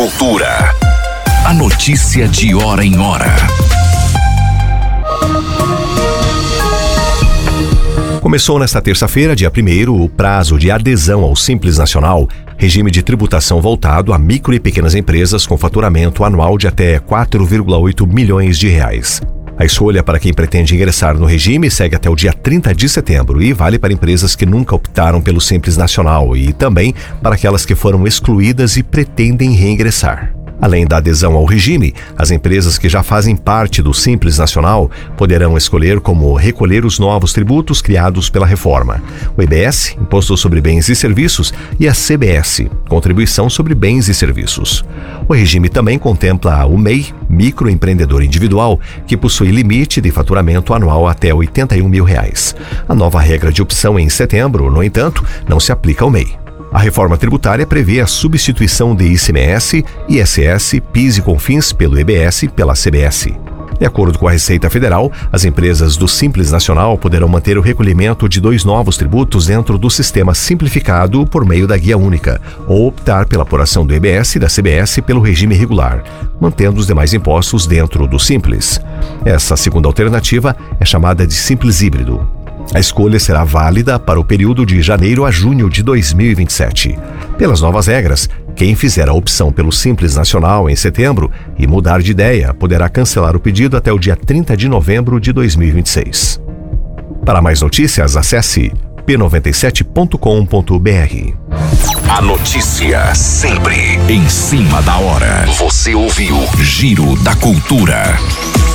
Cultura. A notícia de hora em hora. Começou nesta terça-feira, dia 1º, o prazo de adesão ao Simples Nacional, regime de tributação voltado a micro e pequenas empresas com faturamento anual de até 4,8 milhões de reais. A escolha para quem pretende ingressar no regime segue até o dia 30 de setembro e vale para empresas que nunca optaram pelo Simples Nacional e também para aquelas que foram excluídas e pretendem reingressar. Além da adesão ao regime, as empresas que já fazem parte do Simples Nacional poderão escolher como recolher os novos tributos criados pela reforma: o IBS, Imposto sobre Bens e Serviços, e a CBS, Contribuição sobre Bens e Serviços. O regime também contempla o MEI, microempreendedor individual, que possui limite de faturamento anual até R$ 81 mil. A nova regra de opção em setembro, no entanto, não se aplica ao MEI. A reforma tributária prevê a substituição de ICMS, ISS, PIS e COFINS pelo IBS e pela CBS. De acordo com a Receita Federal, as empresas do Simples Nacional poderão manter o recolhimento de 2 novos tributos dentro do sistema simplificado por meio da guia única, ou optar pela apuração do IBS e da CBS pelo regime regular, mantendo os demais impostos dentro do Simples. Essa segunda alternativa é chamada de Simples Híbrido. A escolha será válida para o período de janeiro a junho de 2027. Pelas novas regras, quem fizer a opção pelo Simples Nacional em setembro e mudar de ideia poderá cancelar o pedido até o dia 30 de novembro de 2026. Para mais notícias, acesse p97.com.br. A notícia sempre em cima da hora. Você ouviu Giro da Cultura.